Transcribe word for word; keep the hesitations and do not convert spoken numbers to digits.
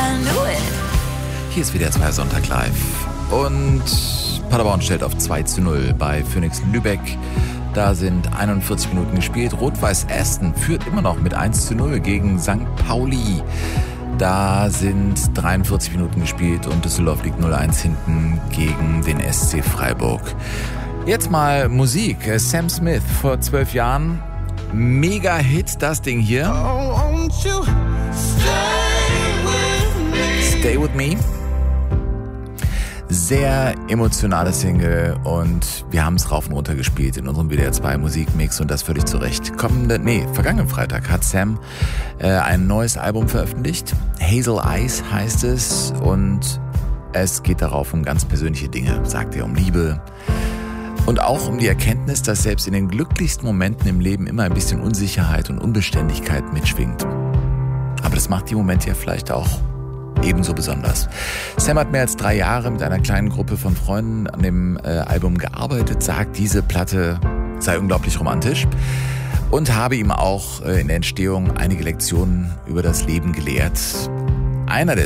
Hier ist W D R zwei Sonntag live. Und Paderborn stellt auf zwei zu null bei Phoenix Lübeck. Da sind einundvierzig Minuten gespielt. Rot-Weiß Aston führt immer noch mit eins zu null gegen Sankt Pauli. Da sind dreiundvierzig Minuten gespielt und Düsseldorf liegt null eins hinten gegen den S C Freiburg. Jetzt mal Musik. Sam Smith vor zwölf Jahren. Mega-Hit, das Ding hier. Oh, won't you stay with me? Stay With Me. Sehr emotionale Single und wir haben es rauf und runter gespielt in unserem W D R zwei Musikmix und das völlig zu Recht. Kommende, nee, vergangenen Freitag hat Sam äh, ein neues Album veröffentlicht. Hazel Eyes heißt es und es geht darauf um ganz persönliche Dinge. Sagt er um Liebe und auch um die Erkenntnis, dass selbst in den glücklichsten Momenten im Leben immer ein bisschen Unsicherheit und Unbeständigkeit mitschwingt. Aber das macht die Momente ja vielleicht auch ebenso besonders. Sam hat mehr als drei Jahre mit einer kleinen Gruppe von Freunden an dem äh, Album gearbeitet, sagt, diese Platte sei unglaublich romantisch und habe ihm auch äh, in der Entstehung einige Lektionen über das Leben gelehrt. Einer der